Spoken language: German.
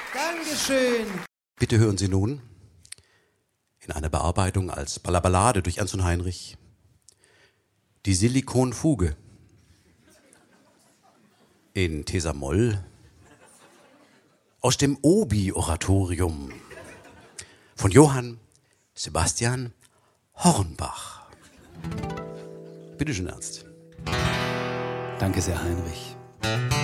Dankeschön. Bitte hören Sie nun in einer Bearbeitung als Ballaballade durch Ernst und Heinrich die Silikonfuge in Tesamol aus dem Obi-Oratorium von Johann Sebastian Hornbach. Bitte schön, Ernst. Danke sehr, Heinrich.